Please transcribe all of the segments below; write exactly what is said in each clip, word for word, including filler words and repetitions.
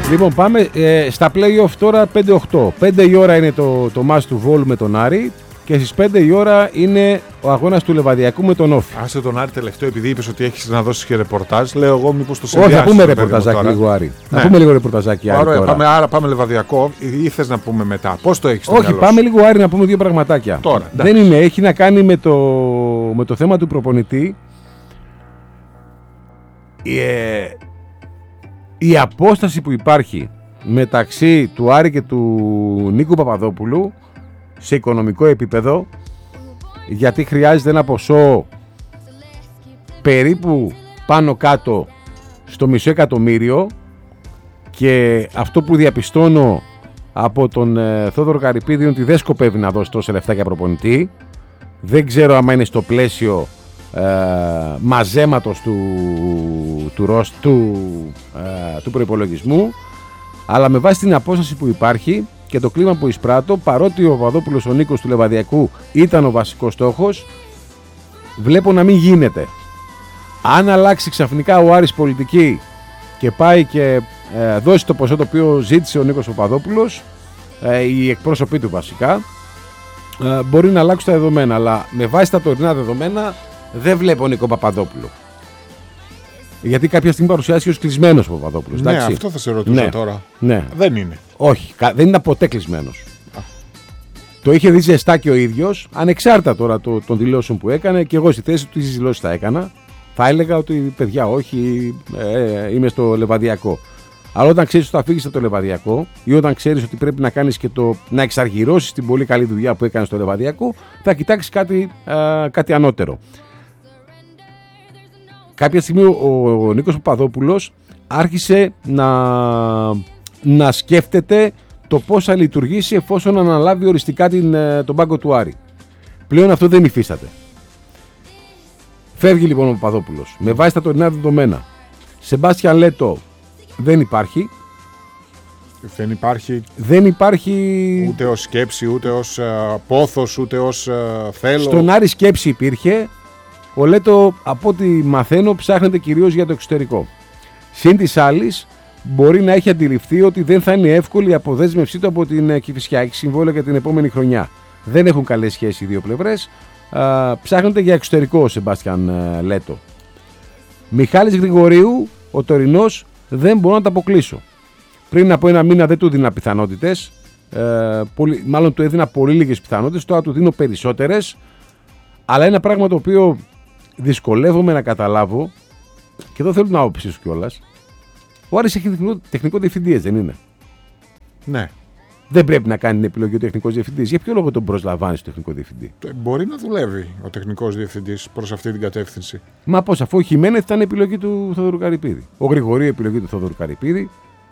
Λοιπόν, πάμε ε, στα play-off τώρα πέντε οκτώ. πέντε η ώρα είναι το, το match του Βόλου με τον Άρη και στις πέντε η ώρα είναι ο αγώνας του Λεβαδιακού με τον Όφη. Άσε τον Άρη τελευταίο, επειδή είπες ότι έχεις να δώσεις και ρεπορτάζ. Λέω εγώ μήπως το συνδυάσεις. Όχι, θα πούμε ρεπορταζάκι λίγο Άρη. Ναι. Θα πούμε λίγο ρεπορταζάκι Άρη. Άρα, τώρα. Πάμε, άρα πάμε Λεβαδιακό ή θες να πούμε μετά? Πώς το έχεις στο Όχι, μυαλό πάμε σου? λίγο Άρη να πούμε δύο πραγματάκια. Τώρα, δεν είναι, έχει να κάνει με το, με το θέμα του προπονητή. Ε, η απόσταση που υπάρχει μεταξύ του Άρη και του Νίκου Παπαδόπουλου σε οικονομικό επίπεδο, γιατί χρειάζεται ένα ποσό περίπου πάνω κάτω στο μισό εκατομμύριο, και αυτό που διαπιστώνω από τον ε, Θόδωρο Καρυπίδη είναι ότι δεν σκοπεύει να δώσει τόσα λεφτά για προπονητή. Δεν ξέρω άμα είναι στο πλαίσιο ε, μαζέματος του, του, του, ε, του προϋπολογισμού, αλλά με βάση την απόσταση που υπάρχει και το κλίμα που εισπράττω, παρότι ο Παπαδόπουλος, ο Νίκος του Λεβαδιακού, ήταν ο βασικός στόχος, βλέπω να μην γίνεται. Αν αλλάξει ξαφνικά ο Άρης πολιτική και πάει και ε, δώσει το ποσό το οποίο ζήτησε ο Νίκος Παπαδόπουλος, ε, οι εκπρόσωποι του βασικά, ε, μπορεί να αλλάξουν τα δεδομένα, αλλά με βάση τα τωρινά δεδομένα δεν βλέπω Νίκο Παπαδόπουλο. Γιατί κάποια στιγμή παρουσιάστηκε ως κλεισμένος ο Παπαδόπουλος. Ναι, εντάξει. αυτό θα σε ρωτούσα ναι. τώρα. Ναι. Δεν είναι. Όχι, δεν είναι ποτέ κλεισμένος. Το είχε δει ζεστά και ο ίδιος, ανεξάρτητα τώρα το, των δηλώσεων που έκανε, και εγώ στη θέση του τις δηλώσεις θα έκανα. Θα έλεγα ότι παιδιά, όχι, ε, είμαι στο Λεβαδιακό. Αλλά όταν ξέρεις ότι θα φύγεις από το Λεβαδιακό, ή όταν ξέρεις ότι πρέπει να κάνεις και το, να εξαργυρώσεις την πολύ καλή δουλειά που έκανες στο Λεβαδιακό, θα κοιτάξεις κάτι, α, κάτι ανώτερο. Κάποια στιγμή ο, ο Νίκος Παπαδόπουλος άρχισε να, να σκέφτεται το πώς θα λειτουργήσει εφόσον αναλάβει οριστικά την, τον πάγκο του Άρη. Πλέον αυτό δεν υφίσταται. Φεύγει λοιπόν ο Παπαδόπουλος με βάση τα τωρινά δεδομένα. Σεμπάστιαν Λέτο δεν υπάρχει. Δεν υπάρχει. Δεν υπάρχει ούτε ως σκέψη, ούτε ως uh, πόθος, ούτε ως uh, θέλω. Στον Άρη σκέψη υπήρχε. Ο Λέτο, από ό,τι μαθαίνω, ψάχνεται κυρίως για το εξωτερικό. Συν της άλλης, μπορεί να έχει αντιληφθεί ότι δεν θα είναι εύκολη η αποδέσμευσή του από την Κηφισιά. Έχει συμβόλαιο για την επόμενη χρονιά. Δεν έχουν καλές σχέσεις οι δύο πλευρές. Ψάχνεται για εξωτερικό ο Σεμπάστιαν Λέτο. Μιχάλης Γρηγορίου, ο τωρινός, δεν μπορώ να τα αποκλείσω. Πριν από ένα μήνα δεν του δίνα πιθανότητες. Ε, πολύ, μάλλον του έδινα πολύ λίγες πιθανότητες. Τώρα του δίνω περισσότερες. Αλλά ένα πράγμα το οποίο δυσκολεύομαι να καταλάβω, και εδώ θέλω την άποψή σου κιόλας. Ο Άρης έχει τεχνικό, τεχνικό διευθυντή, δεν είναι? Ναι. Δεν πρέπει να κάνει την επιλογή ο τεχνικός διευθυντής. Για ποιο λόγο τον προσλαμβάνει στο τεχνικό διευθυντή? Μπορεί να δουλεύει ο τεχνικός διευθυντής προς αυτή την κατεύθυνση. Μα πώς, αφού ο Χιμένεθ ήταν επιλογή του Θοδωρού Καρυπίδη, ο Γρηγορίου επιλογή του Θοδωρού Καρυπίδη.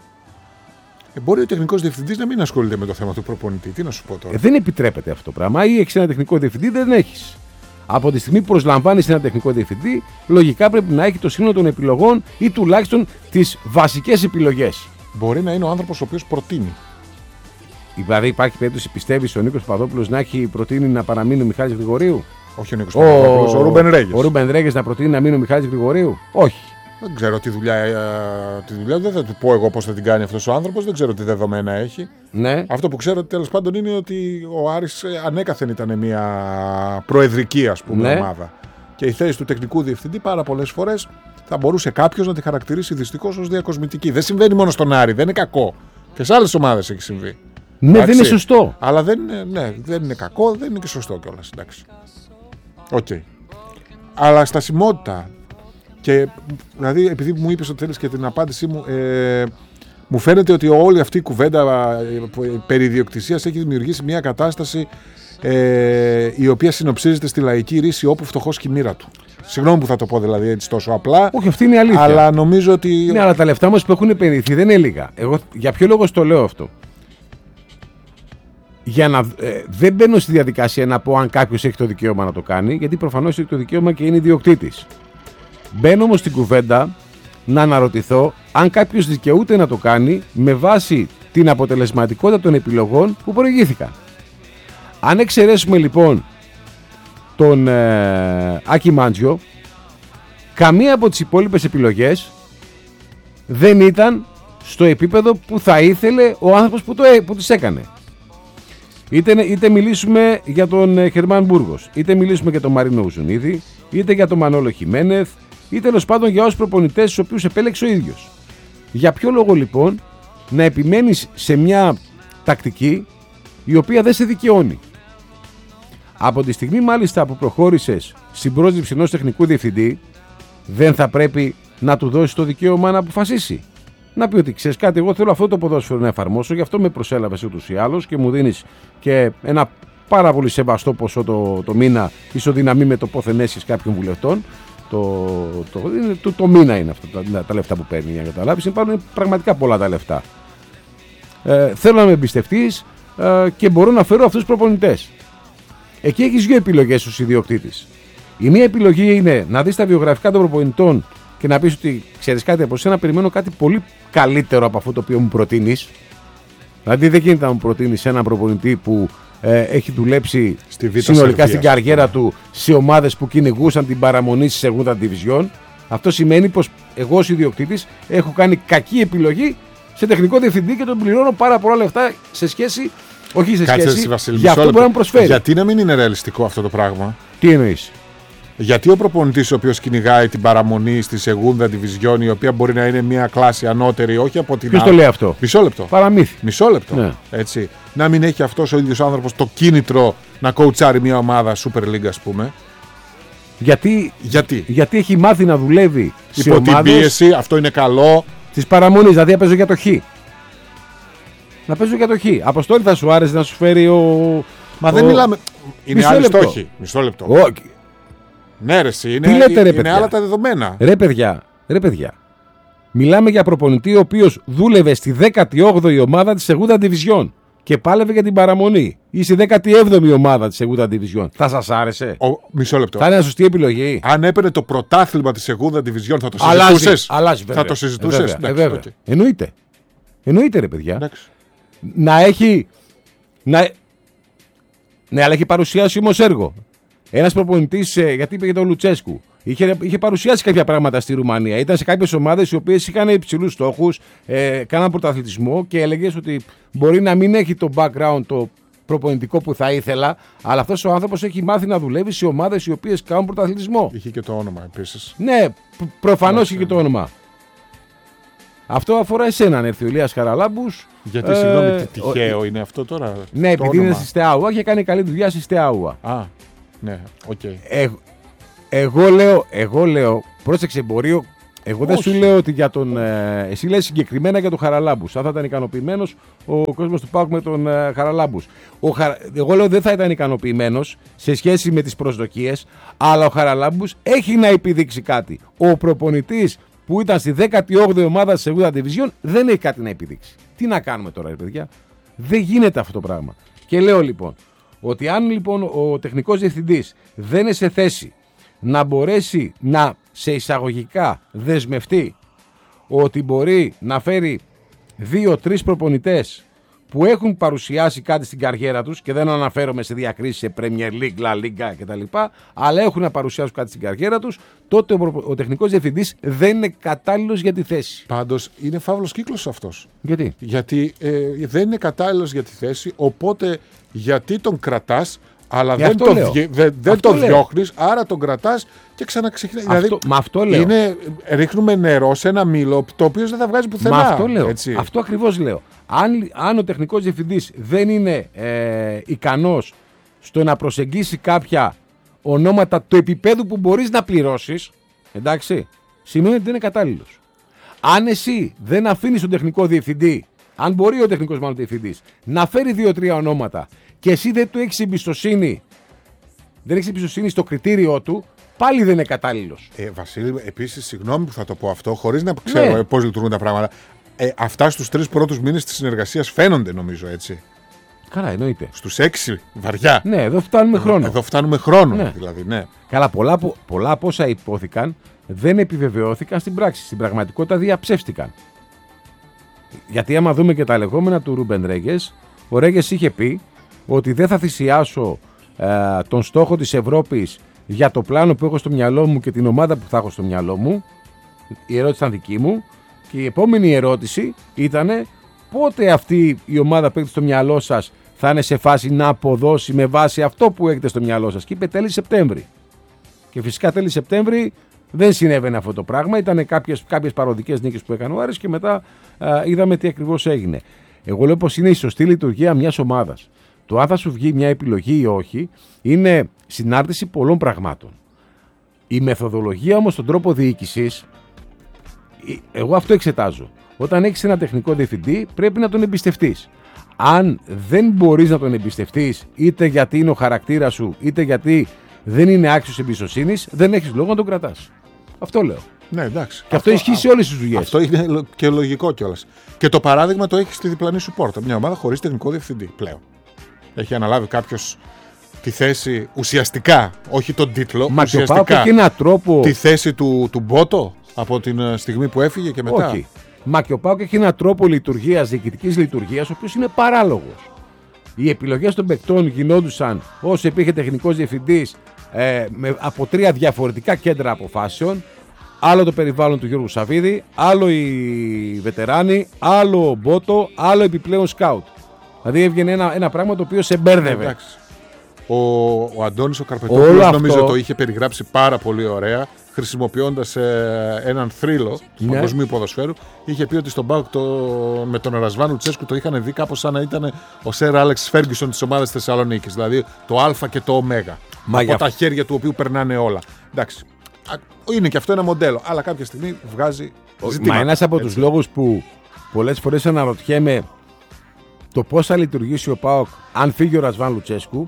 Ε, μπορεί ο τεχνικός διευθυντής να μην ασχολείται με το θέμα του προπονητή. Τι να σου πω τώρα. Ε, δεν επιτρέπεται αυτό το πράγμα. Ή έχεις ένα τεχνικό διευθυντή, δεν έχεις. Από τη στιγμή που προσλαμβάνεις ένα τεχνικό διευθυντή, λογικά πρέπει να έχει το σύνολο των επιλογών ή τουλάχιστον τις βασικές επιλογές. Μπορεί να είναι ο άνθρωπος ο οποίος προτείνει. Δηλαδή, υπάρχει περίπτωση, πιστεύεις, ο Νίκος Παπαδόπουλος να έχει προτείνει να παραμείνει ο Μιχάλης Γρηγορίου? Όχι ο Νίκος Παπαδόπουλος, ο Ρούμπεν Ρέγες. Ο Ρούμπεν Ρέγες να προτείνει να μείνει ο Μιχάλης Γρηγορίου? Όχι. Δεν ξέρω τι δουλειά, τη δουλειά δεν θα του πω εγώ πώς θα την κάνει αυτός ο άνθρωπος, δεν ξέρω τι δεδομένα έχει. Ναι. Αυτό που ξέρω τέλος πάντων είναι ότι ο Άρης ανέκαθεν ήταν μια προεδρική, ας πούμε, ναι, ομάδα. Και η θέση του τεχνικού διευθυντή πάρα πολλές φορές θα μπορούσε κάποιος να τη χαρακτηρίσει δυστυχώς ως διακοσμητική. Δεν συμβαίνει μόνο στον Άρη, δεν είναι κακό. Και σε άλλες ομάδες έχει συμβεί. Ναι, εντάξει, δεν είναι σωστό. Αλλά δεν είναι, ναι, δεν είναι κακό, δεν είναι και σωστό κιόλας. Εντάξει. Οκ. Okay. Αλλά στασιμότητα. Και δηλαδή, επειδή μου είπες ότι θέλεις και την απάντησή μου, ε, μου φαίνεται ότι όλη αυτή η κουβέντα ε, περί ιδιοκτησίας έχει δημιουργήσει μια κατάσταση ε, η οποία συνοψίζεται στη λαϊκή ρίση όπου φτωχός και η μοίρα του. Συγγνώμη που θα το πω δηλαδή έτσι τόσο απλά. Όχι, αυτή είναι η αλήθεια. Αλλά νομίζω ότι. Ναι, αλλά τα λεφτά μας που έχουν επενδυθεί δεν είναι λίγα. Εγώ για ποιο λόγο στο λέω αυτό? Για να, ε, δεν μπαίνω στη διαδικασία να πω αν κάποιος έχει το δικαίωμα να το κάνει, γιατί προφανώς έχει το δικαίωμα και είναι ιδιοκτήτης. Μπαίνω όμως στην κουβέντα να αναρωτηθώ αν κάποιος δικαιούται να το κάνει με βάση την αποτελεσματικότητα των επιλογών που προηγήθηκαν. Αν εξαιρέσουμε λοιπόν τον ε, Άκη Μάντζιο, καμία από τις υπόλοιπες επιλογές δεν ήταν στο επίπεδο που θα ήθελε ο άνθρωπος που, το, που τις έκανε. Είτε, είτε μιλήσουμε για τον Χερμάν Μπούργος, είτε μιλήσουμε για τον Μαρίνο Ουζουνίδη, είτε για τον Μανόλο Χιμένεθ, ή τέλος πάντων για όσους προπονητές τους οποίους επέλεξε ο ίδιος. Για ποιο λόγο λοιπόν να επιμένεις σε μια τακτική η οποία δεν σε δικαιώνει? Από τη στιγμή μάλιστα που προχώρησες στην πρόσληψη ενός τεχνικού διευθυντή, δεν θα πρέπει να του δώσεις το δικαίωμα να αποφασίσει? Να πει ότι ξέρεις κάτι, εγώ θέλω αυτό το ποδόσφαιρο να εφαρμόσω, γι' αυτό με προσέλαβες ούτως ή άλλως και μου δίνεις και ένα πάρα πολύ σεβαστό ποσό το, το μήνα, ισοδυναμή με το πόθεν έσχες κάποιων βουλευτών. Το, το, το, το, το μήνα είναι αυτά τα, τα λεφτά που παίρνει, για να καταλάβεις. Υπάρχουν πραγματικά πολλά τα λεφτά. Ε, θέλω να με εμπιστευτείς ε, και μπορώ να φέρω αυτούς τους προπονητές. Εκεί έχεις δύο επιλογές ως ιδιοκτήτης. Η μία επιλογή είναι να δεις τα βιογραφικά των προπονητών και να πεις ότι ξέρεις κάτι, από σένα περιμένω κάτι πολύ καλύτερο από αυτό το οποίο μου προτείνεις. Δηλαδή δεν γίνεται να μου προτείνεις έναν προπονητή που ε, έχει δουλέψει στη συνολικά στην καριέρα του σε ομάδες που κυνηγούσαν την παραμονή στη Segunda Division. Αυτό σημαίνει πως εγώ ως ιδιοκτήτης έχω κάνει κακή επιλογή σε τεχνικό διευθυντή και τον πληρώνω πάρα πολλά λεφτά σε σχέση, όχι σε Κάτσε, σχέση, Βασίλη, για αυτό που μπορεί να μου προσφέρει. Γιατί να μην είναι ρεαλιστικό αυτό το πράγμα? Τι εννοείς? Γιατί ο προπονητής ο οποίος κυνηγάει την παραμονή στη Segunda Division, η οποία μπορεί να είναι μια κλάση ανώτερη, όχι από την άλλη. Ποιος το λέει αυτό? Μισό λεπτό. Παραμύθι. Μισό λεπτό. Ναι. Έτσι. Να μην έχει αυτός ο ίδιος άνθρωπος το κίνητρο να κοουτσάρει μια ομάδα Super League, ας πούμε. Γιατί, Γιατί? γιατί έχει μάθει να δουλεύει σε υπό την ομάδες πίεση, αυτό είναι καλό. της παραμονής, δηλαδή να παίζω για το Χ. Να παίζω για το Χ. Αποστόλη, θα σου άρεσε να σου φέρει ο... Μα ο... δεν μιλάμε... Είναι Μισό άλλοι λεπτό. στόχοι. Μισό λεπτό. Ο... Ναι ρε εσύ, είναι, Τι λέτε, ρε, είναι παιδιά? άλλα τα δεδομένα. Ρε παιδιά, ρε παιδιά. Μιλάμε για προπονητή ο οποίος δούλευε στη δέκατη όγδοη ομάδα της Segunda Division και πάλευε για την παραμονή, ή στη δέκατη έβδομη ομάδα της Segunda Division. Θα σας άρεσε? Ο... Μισό λεπτό. Θα είναι μια σωστή επιλογή? Αν έπαιρνε το πρωτάθλημα της Segunda Division θα το Αλλάζει, συζητούσες? αλλάζει, βέβαια. Θα το συζητούσες? Ε, βέβαια, Εντάξει, ε, βέβαια. okay. Εννοείται. Εννοείται ρε παιδιά. Εντάξει. Να έχει... Να... Ναι, αλλά έχει παρουσιάσει όμως έργο. Ένας προπονητής, γιατί είπε για τον Λουτσέσκου, είχε, είχε παρουσιάσει κάποια πράγματα στη Ρουμανία. Ήταν σε κάποιες ομάδες οι οποίες είχαν υψηλούς στόχους, ε, κάναν πρωταθλητισμό και έλεγες ότι μπορεί να μην έχει το background το προπονητικό που θα ήθελα, αλλά αυτός ο άνθρωπος έχει μάθει να δουλεύει σε ομάδες οι οποίες κάνουν πρωταθλητισμό. Είχε και το όνομα επίσης. Ναι, προφανώς Άξε. είχε και το όνομα. Αυτό αφορά εσένα, αν έρθει ο Ηλίας Χαραλάμπους. Γιατί, ε, συγγνώμη, τι ο- τυχαίο είναι αυτό τώρα? Ναι, το επειδή είναι όνομα. στη Στεάουα και κάνει καλή δουλειά στη Στεάουα. Α, ναι, οκ. Okay. Ε, εγώ λέω, εγώ λέω, πρόσεξε εμπορίο, εγώ δεν Όχι. σου λέω ότι για τον, ε, εσύ λες συγκεκριμένα για τον Χαραλάμπους. Αν θα ήταν ικανοποιημένος ο κόσμος του ΠΑΟΚ με τον ε, Χαραλάμπους. Ο Χαρα... Εγώ λέω δεν θα ήταν ικανοποιημένος σε σχέση με τις προσδοκίες, αλλά ο Χαραλάμπους έχει να επιδείξει κάτι. Ο προπονητής που ήταν στη δέκατη όγδοη ομάδα της Segunda Division δεν έχει κάτι να επιδείξει. Τι να κάνουμε τώρα, ρε παιδιά? Δεν γίνεται αυτό το πράγμα. Και λέω λοιπόν ότι αν λοιπόν ο τεχνικός διευθυντής δεν είναι σε θέση να μπορέσει να σε εισαγωγικά δεσμευτεί ότι μπορεί να φέρει δύο-τρεις προπονητές που έχουν παρουσιάσει κάτι στην καριέρα τους, και δεν αναφέρομαι σε διακρίσεις σε Premier League, La Liga κτλ., αλλά έχουν να παρουσιάσουν κάτι στην καριέρα τους, τότε ο, προ... ο τεχνικός διευθυντής δεν είναι κατάλληλος για τη θέση. Πάντως είναι φαύλος κύκλος αυτός. Γιατί? Γιατί ε, δεν είναι κατάλληλος για τη θέση, οπότε γιατί τον κρατάς, αλλά Γι' δεν, αυτό το, λέω. διε- δεν, δεν Αυτό το λέω. διώχνεις, άρα τον κρατάς και ξαναξεχνάει. Αυτό, μα αυτό λέω. είναι, ρίχνουμε νερό σε ένα μήλο το οποίο δεν θα βγάζει πουθενά. Μα αυτό λέω. Έτσι. Αυτό ακριβώς λέω. Αν, αν ο τεχνικός διευθυντής δεν είναι ε, ικανός στο να προσεγγίσει κάποια ονόματα του επίπεδου που μπορείς να πληρώσεις, εντάξει, σημαίνει ότι δεν είναι κατάλληλος. Αν εσύ δεν αφήνεις τον τεχνικό διευθυντή, αν μπορεί ο τεχνικός μάλλον διευθυντής να φέρει δύο-τρία ονόματα και εσύ δεν του έχεις εμπιστοσύνη, δεν έχεις εμπιστοσύνη στο κριτήριό του, πάλι δεν είναι κατάλληλος. Ε, Βασίλη, επίσης, συγγνώμη που θα το πω αυτό, χωρίς να ξέρω Ναι. πώς λειτουργούν τα πράγματα. Ε, αυτά στους τρεις πρώτους μήνες της συνεργασίας φαίνονται, νομίζω, έτσι. Καλά, εννοείται. Στους έξι βαριά. Ναι, εδώ φτάνουμε χρόνο. Εδώ φτάνουμε χρόνο, Ναι. δηλαδή, ναι. Καλά, πολλά, από- πολλά από όσα υπόθηκαν δεν επιβεβαιώθηκαν στην πράξη. Στην πραγματικότητα διαψεύστηκαν. Γιατί άμα δούμε και τα λεγόμενα του Ρούμπεν Ρέγκες, ο Ρέγκες είχε πει ότι δεν θα θυσιάσω ε, τον στόχο της Ευρώπης για το πλάνο που έχω στο μυαλό μου και την ομάδα που θα έχω στο μυαλό μου. Η ερώτηση ήταν δική μου. Και η επόμενη ερώτηση ήταν πότε αυτή η ομάδα που έχετε στο μυαλό σας θα είναι σε φάση να αποδώσει με βάση αυτό που έχετε στο μυαλό σας. Και είπε τέλη Σεπτέμβρη. Και φυσικά τέλη Σεπτέμβρη δεν συνέβαινε αυτό το πράγμα. Ήταν κάποιες, κάποιες παροδικές νίκες που έκανε ο Άρης και μετά α, είδαμε τι ακριβώς έγινε. Εγώ λέω πως είναι η σωστή λειτουργία μιας ομάδας. Το αν θα σου βγει μια επιλογή ή όχι είναι συνάρτηση πολλών πραγμάτων. Η μεθοδολογία όμως στον τρόπο διοίκησης, εγώ αυτό εξετάζω. Όταν έχεις ένα τεχνικό διευθυντή πρέπει να τον εμπιστευτείς. Αν δεν μπορείς να τον εμπιστευτείς, είτε γιατί είναι ο χαρακτήρας σου, είτε γιατί δεν είναι άξιος εμπιστοσύνης, δεν έχεις λόγο να τον κρατάς. Αυτό λέω. Ναι, εντάξει. Και αυτό, αυτό ισχύει σε όλες τις δουλειές. Αυτό είναι και λογικό κιόλας. Και το παράδειγμα το έχει στη διπλανή σου πόρτα. Μια ομάδα χωρίς τεχνικό διευθυντή πλέον. Έχει αναλάβει κάποιος τη θέση ουσιαστικά, όχι τον τίτλο, Μα ουσιαστικά και ένα τρόπο... τη θέση του, του Μπότο από την στιγμή που έφυγε και μετά. Όχι. Μα και ο ΠΑΟΚ έχει έναν τρόπο λειτουργίας, διοικητικής λειτουργίας, ο οποίος είναι παράλογος. Οι επιλογές των παικτών γινόντουσαν όσο υπήρχε τεχνικός διευθυντής ε, με, από τρία διαφορετικά κέντρα αποφάσεων. Άλλο το περιβάλλον του Γιώργου Σαββίδη, άλλο οι βετεράνοι, άλλο ο Μπότο, άλλο επιπλέον σκάουτ. Δηλαδή έβγαινε ένα, ένα πράγμα το οποίο σε μπέρδευε. Εντάξει. Ο, ο Αντώνης ο Καρπετόπουλος νομίζω αυτό... το είχε περιγράψει πάρα πολύ ωραία, χρησιμοποιώντας ε, έναν θρύλο του ναι. παγκοσμίου ποδοσφαίρου. Είχε πει ότι στον ΠΑΟΚ το, με τον Ρασβάν Λουτσέσκου το είχαν δει κάπως σαν να ήταν ο Σερ Άλεξ Φέργκισον της ομάδας Θεσσαλονίκης. Δηλαδή το Α και το Ω. Μα από για... τα χέρια του οποίου περνάνε όλα. Εντάξει. Είναι και αυτό ένα μοντέλο, αλλά κάποια στιγμή βγάζει ζητήματα. Μα ένας από τους λόγους που πολλές φορές αναρωτιέμαι το πώς θα λειτουργήσει ο ΠΑΟΚ αν φύγει ο Ρασβάν Λουτσέσκου,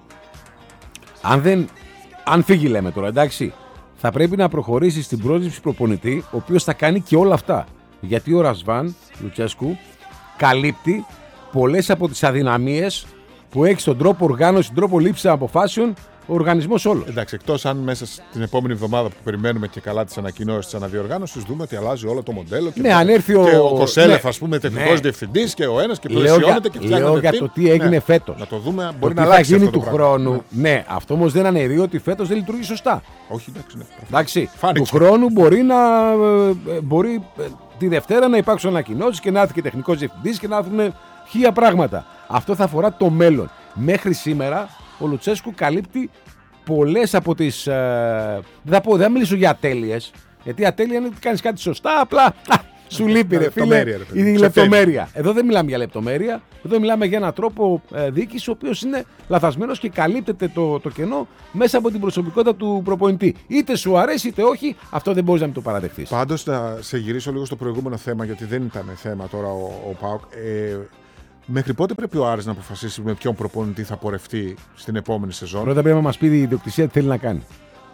αν, δεν, αν φύγει λέμε τώρα, εντάξει, θα πρέπει να προχωρήσει στην πρόσληψη προπονητή, ο οποίος θα κάνει και όλα αυτά. Γιατί ο Ρασβάν Λουτσέσκου καλύπτει πολλές από τις αδυναμίες που έχει στον τρόπο οργάνωση, στον τρόπο λήψης αποφάσεων ο οργανισμός όλος. Εντάξει, εκτός αν μέσα στην επόμενη εβδομάδα που περιμένουμε και καλά τις ανακοινώσεις της αναδιοργάνωσης, δούμε ότι αλλάζει όλο το μοντέλο. Και, ναι, αν έρθει ο, και ο Κοσέλεφ, ναι, ας πούμε, τεχνικός ναι. διευθυντής και ο ένας και πλαισιώνεται και φτιάχνεται. Λέω για το τι έγινε ναι. φέτος. Να το δούμε, μπορεί το να αλλάξει. Θα γίνει του χρόνου. Ναι. ναι, αυτό όμως δεν αναιρεί ότι φέτος δεν λειτουργεί σωστά. Όχι, εντάξει. Ναι. εντάξει του χρόνου μπορεί να. Μπορεί τη Δευτέρα να υπάρξουν ανακοινώσεις και να έρθει και τεχνικός διευθυντής και να έρθουν χίλια πράγματα. Αυτό θα αφορά το μέλλον. Μέχρι σήμερα ο Λουτσέσκου καλύπτει πολλές από τις. Ε, δεν, θα πω, δεν θα μιλήσω για ατέλειες. Γιατί ατέλεια είναι ότι κάνεις κάτι σωστά, απλά α, σου λείπει ρε φίλε η λεπτομέρεια. Εδώ δεν μιλάμε για λεπτομέρεια. Εδώ μιλάμε για έναν τρόπο ε, διοίκηση ο οποίος είναι λαθασμένος και καλύπτεται το, το κενό μέσα από την προσωπικότητα του προπονητή. Είτε σου αρέσει είτε όχι, αυτό δεν μπορείς να μην το παραδεχτείς. Πάντως να σε γυρίσω λίγο στο προηγούμενο θέμα, γιατί δεν ήταν θέμα τώρα ο, ο ΠΑΟΚ. Ε, Μέχρι πότε πρέπει ο Άρης να αποφασίσει με ποιον προπονητή θα πορευτεί στην επόμενη σεζόν? Πρώτα πρέπει να μας πει η ιδιοκτησία τι θέλει να κάνει.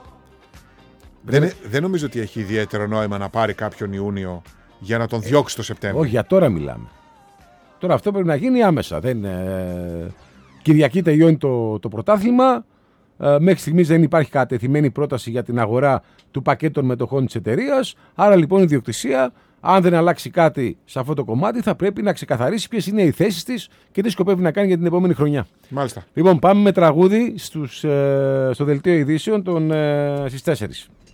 Δεν, δεν νομίζω ότι έχει ιδιαίτερο νόημα να πάρει κάποιον Ιούνιο για να τον διώξει το Σεπτέμβριο. Όχι, για τώρα μιλάμε. Τώρα αυτό πρέπει να γίνει άμεσα. Δεν, ε, Κυριακή τελειώνει το, το πρωτάθλημα. Ε, μέχρι στιγμής δεν υπάρχει κατετοιμένη πρόταση για την αγορά του πακέτου των μετοχών της εταιρείας. Άρα λοιπόν η ιδιοκτησία, αν δεν αλλάξει κάτι σε αυτό το κομμάτι, θα πρέπει να ξεκαθαρίσει ποιες είναι οι θέσεις της και τι σκοπεύει να κάνει για την επόμενη χρονιά. Μάλιστα. Λοιπόν, πάμε με τραγούδι στους, ε, στο δελτίο ειδήσεων των, ε, στις τέσσερις.